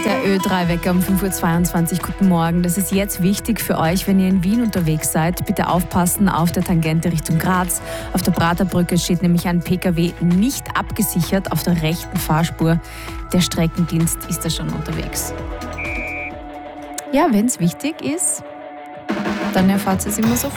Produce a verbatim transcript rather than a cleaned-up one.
Der Ö drei Wecker um fünf Uhr zweiundzwanzig. Guten Morgen. Das ist jetzt wichtig für euch, wenn ihr in Wien unterwegs seid. Bitte aufpassen auf der Tangente Richtung Graz. Auf der Praterbrücke steht nämlich ein P K W nicht abgesichert auf der rechten Fahrspur. Der Streckendienst ist da schon unterwegs. Ja, wenn es wichtig ist, dann erfahrt ihr es immer sofort.